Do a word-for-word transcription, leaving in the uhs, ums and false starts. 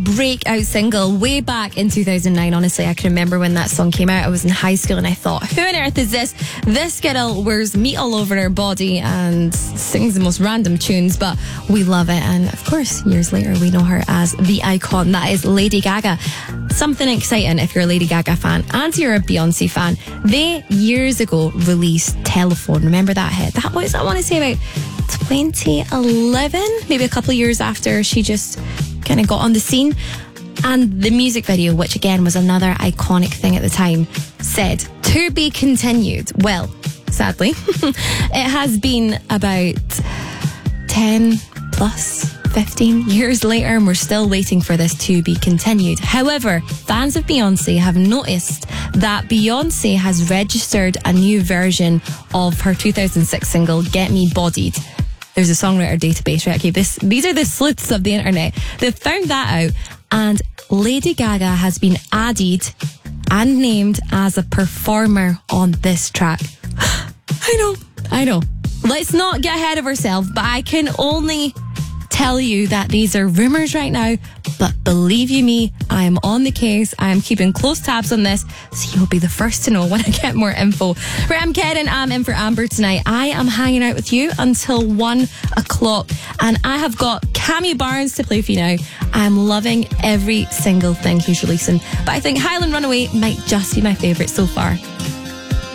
breakout single way back in two thousand nine. Honestly, I can remember when that song came out. I was in high school and I thought, who on earth is this? This girl wears meat all over her body and sings the most random tunes, but we love it. And of course, years later, we know her as the icon that is Lady Gaga. Something exciting if you're a Lady Gaga fan and you're a Beyonce fan. They years ago released Telephone. Remember that hit? That was, I want to say, about twenty eleven, maybe a couple of years after she just kind of got on the scene. And the music video, which again was another iconic thing at the time, said to be continued. Well, sadly, it has been about ten plus fifteen years later and we're still waiting for this to be continued. However, fans of Beyonce have noticed that Beyonce has registered a new version of her two thousand six single Get Me Bodied. There's a songwriter database, right? Okay, this, these are the sleuths of the internet. They've found that out, and Lady Gaga has been added and named as a performer on this track. I know, I know. Let's not get ahead of ourselves, but I can only tell you that these are rumours right now, but believe you me, I am on the case. I am keeping close tabs on this, so you'll be the first to know when I get more info. Right, I'm Karen, I'm in for Amber tonight. I am hanging out with you until one o'clock, and I have got Cammy Barnes to play for you now. I'm loving every single thing he's releasing, but I think Highland Runaway might just be my favourite so far.